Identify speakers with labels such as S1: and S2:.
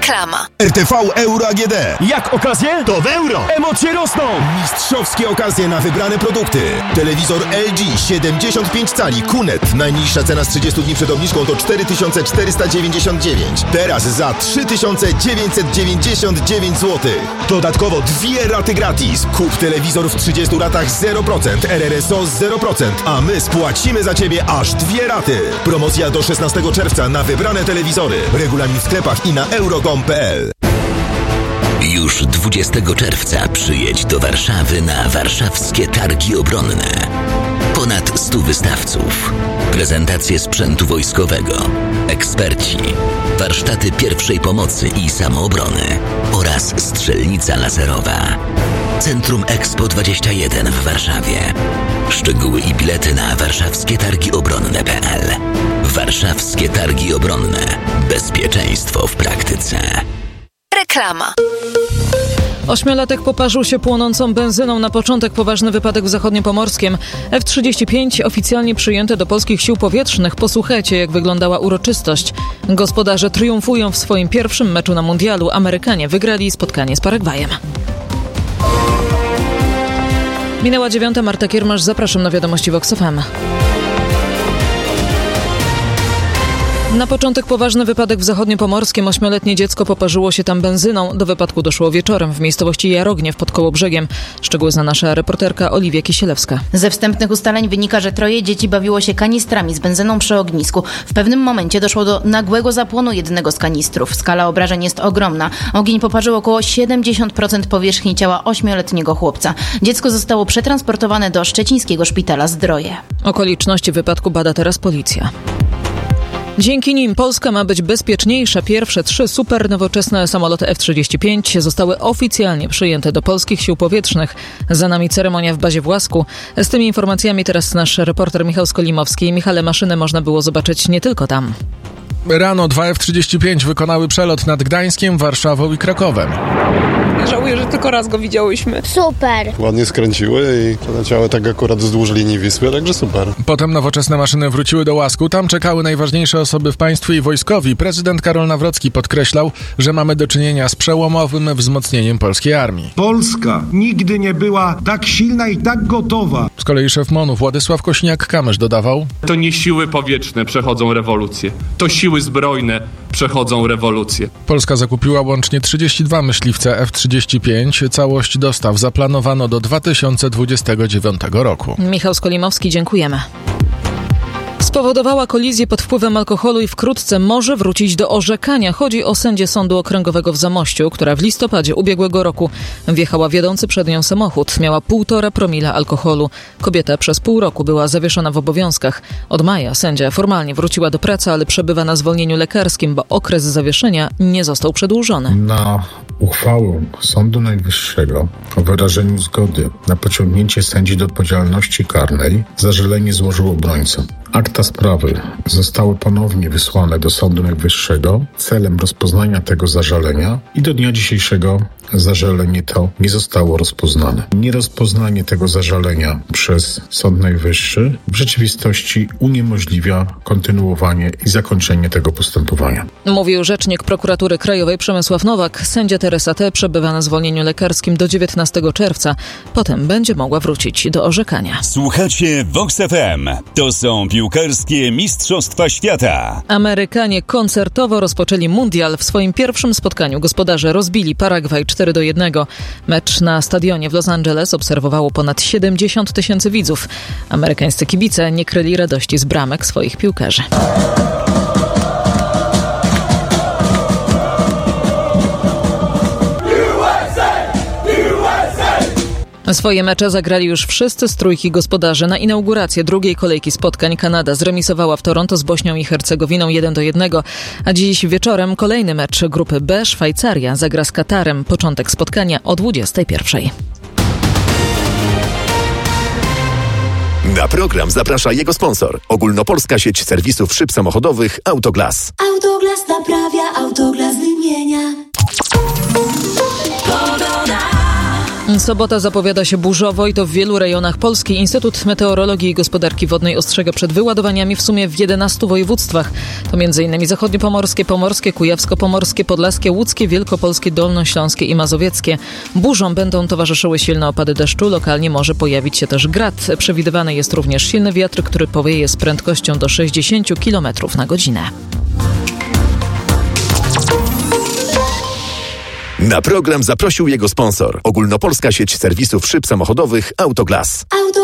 S1: Reklama.
S2: RTV Euro AGD.
S3: Jak okazje?
S2: To w euro.
S3: Emocje rosną.
S2: Mistrzowskie okazje na wybrane produkty. Telewizor LG 75 cali QNET. Najniższa cena z 30 dni przed obniżką to 4499. Teraz za 3999 zł. Dodatkowo 2 raty gratis. Kup telewizor w 30 ratach 0%, RRSO 0%, a my spłacimy za Ciebie aż 2 raty. Promocja do 16 czerwca na wybrane telewizory. Regulamin w sklepach i na euro.com.pl.
S4: Już 20 czerwca przyjedź do Warszawy na warszawskie targi obronne. Ponad 100 wystawców, prezentacje sprzętu wojskowego, eksperci, warsztaty pierwszej pomocy i samoobrony oraz strzelnica laserowa. Centrum Expo 21 w Warszawie. Szczegóły i bilety na warszawskietargiobronne.pl. Warszawskie Targi Obronne. Bezpieczeństwo w praktyce.
S1: Reklama.
S5: 8-latek poparzył się płonącą benzyną. Na początek poważny wypadek w Zachodniopomorskiem. F-35 oficjalnie przyjęte do polskich sił powietrznych. Posłuchajcie, jak wyglądała uroczystość. Gospodarze triumfują w swoim pierwszym meczu na mundialu. Amerykanie wygrali spotkanie z Paragwajem. Minęła 9. Marta Kiermasz. Zapraszam na wiadomości Vox FM. Na początek poważny wypadek w Zachodniopomorskiem. 8-letnie dziecko poparzyło się tam benzyną. Do wypadku doszło wieczorem w miejscowości Jarogniew pod Kołobrzegiem. Szczegóły zna nasza reporterka Oliwia Kisielewska.
S6: Ze wstępnych ustaleń wynika, że 3 dzieci bawiło się kanistrami z benzyną przy ognisku. W pewnym momencie doszło do nagłego zapłonu jednego z kanistrów. Skala obrażeń jest ogromna. Ogień poparzył około 70% powierzchni ciała 8-letniego chłopca. Dziecko zostało przetransportowane do szczecińskiego szpitala Zdroje.
S5: Okoliczności wypadku bada teraz policja. Dzięki nim Polska ma być bezpieczniejsza. Pierwsze 3 super nowoczesne samoloty F-35 zostały oficjalnie przyjęte do polskich sił powietrznych. Za nami ceremonia w bazie w Łasku. Z tymi informacjami teraz nasz reporter Michał Skolimowski. Michale, maszynę można było zobaczyć nie tylko tam.
S7: Rano 2 F-35 wykonały przelot nad Gdańskiem, Warszawą i Krakowem.
S8: Żałuję, że tylko raz go widziałyśmy.
S9: Super! Ładnie skręciły i przeleciały tak akurat wzdłuż linii Wisły, także super.
S7: Potem nowoczesne maszyny wróciły do Łasku. Tam czekały najważniejsze osoby w państwie i wojskowi. Prezydent Karol Nawrocki podkreślał, że mamy do czynienia z przełomowym wzmocnieniem polskiej armii.
S10: Polska nigdy nie była tak silna i tak gotowa.
S7: Z kolei szef MON-u Władysław Kosiniak-Kamysz dodawał:
S11: to nie siły powietrzne przechodzą rewolucję, to siły zbrojne przechodzą rewolucję.
S7: Polska zakupiła łącznie 32 myśliwce F-35. Całość dostaw zaplanowano do 2029 roku.
S5: Michał Skolimowski, dziękujemy. Spowodowała kolizję pod wpływem alkoholu i wkrótce może wrócić do orzekania. Chodzi o sędzię Sądu Okręgowego w Zamościu, która w listopadzie ubiegłego roku wjechała w jadący przed nią samochód. Miała 1,5 promila alkoholu. Kobieta przez pół roku była zawieszona w obowiązkach. Od maja sędzia formalnie wróciła do pracy, ale przebywa na zwolnieniu lekarskim, bo okres zawieszenia nie został przedłużony.
S12: Na uchwałę Sądu Najwyższego o wyrażeniu zgody na pociągnięcie sędzi do odpowiedzialności karnej zażalenie złożył obrońca. Akta sprawy zostały ponownie wysłane do Sądu Najwyższego celem rozpoznania tego zażalenia i do dnia dzisiejszego zażalenie to nie zostało rozpoznane. Nierozpoznanie tego zażalenia przez Sąd Najwyższy w rzeczywistości uniemożliwia kontynuowanie i zakończenie tego postępowania.
S5: Mówił rzecznik Prokuratury Krajowej Przemysław Nowak. Sędzia Teresa T. przebywa na zwolnieniu lekarskim do 19 czerwca. Potem będzie mogła wrócić do orzekania.
S13: Słuchacie Vox FM. To są piłkarskie Mistrzostwa Świata.
S5: Amerykanie koncertowo rozpoczęli mundial. W swoim pierwszym spotkaniu gospodarze rozbili Paragwaj 4-1. Mecz na stadionie w Los Angeles obserwowało ponad 70 000 widzów. Amerykańscy kibice nie kryli radości z bramek swoich piłkarzy. Swoje mecze zagrali już wszyscy z trójki gospodarzy. Na inaugurację drugiej kolejki spotkań Kanada zremisowała w Toronto z Bośnią i Hercegowiną 1-1, a dziś wieczorem kolejny mecz grupy B. Szwajcaria zagra z Katarem. Początek spotkania o 21:00.
S14: Na program zaprasza jego sponsor. Ogólnopolska sieć serwisów szyb samochodowych Autoglas.
S15: Autoglas naprawia, Autoglas wymienia. Pogoda.
S5: Sobota zapowiada się burzowo i to w wielu rejonach Polski. Instytut Meteorologii i Gospodarki Wodnej ostrzega przed wyładowaniami w sumie w 11 województwach. To m.in. zachodniopomorskie, pomorskie, kujawsko-pomorskie, podlaskie, łódzkie, wielkopolskie, dolnośląskie i mazowieckie. Burzom będą towarzyszyły silne opady deszczu. Lokalnie może pojawić się też grad. Przewidywany jest również silny wiatr, który powieje z prędkością do 60 km na godzinę.
S14: Na program zaprosił jego sponsor. Ogólnopolska sieć serwisów szyb samochodowych Autoglas.